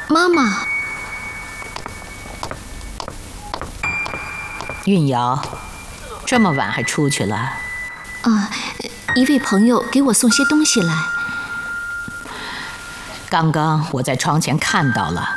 妈妈。 韵瑶，这么晚还出去了？ 啊，一位朋友给我送些东西来。 刚刚我在窗前看到了，